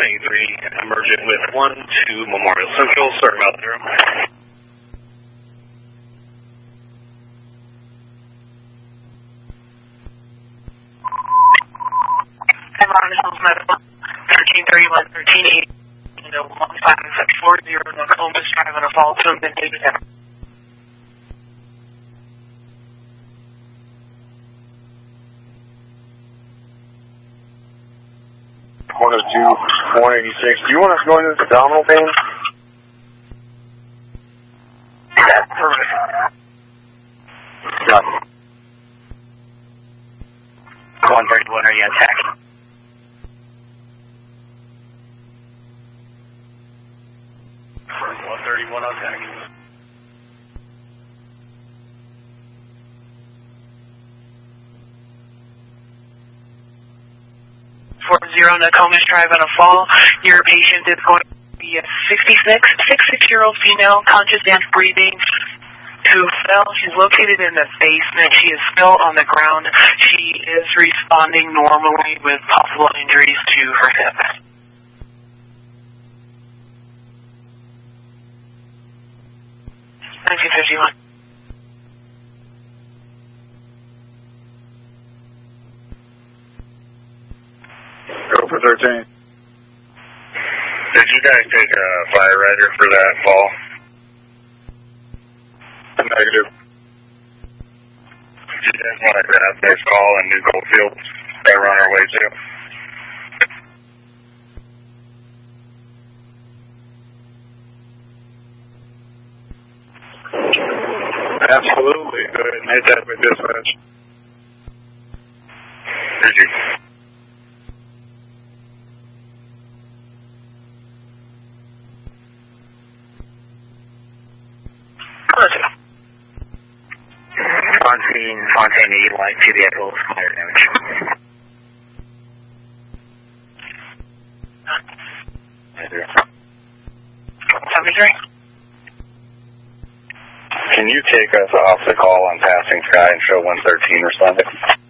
183, emergent with 1 to Memorial Central. Sorry about that. Ron Hills Medical, 1331, 1380, 15640, Nokomis Drive on a fall to Midday. 102, 186. Do you want us going into abdominal pain? That's perfect. Done. 131, are you on tack? 131 on tack. Nokomis Drive on a fall. Your patient is going to be a 66-year-old female, conscious and breathing, who fell. She's located in the basement. She is still on the ground. She is responding normally with possible injuries to her hip. 1951. Go for 13. Did you guys take a fire rider for that fall? Negative. Do you guys want to grab this call in New Goldfield that we're on our way to? Absolutely. Go ahead and hit that with dispatch. Thank you. Fontaine 8 light to the echo fire damage. Can you take us off the call on passing sky and show 113 responding?